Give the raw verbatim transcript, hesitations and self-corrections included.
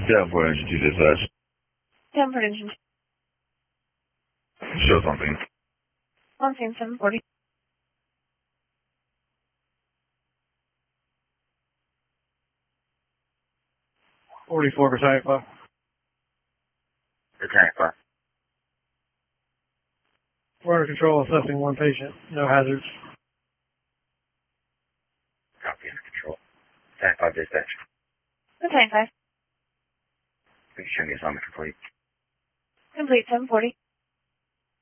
ten for engine two dispatch. ten for engine. Show something. On scene seven forty. forty-four Battalion five. Battalion five. We're under control, assessing one patient. No hazards. Copy, under control. Battalion five dispatch. Battalion five. Please show me assignment complete. Complete seven forty.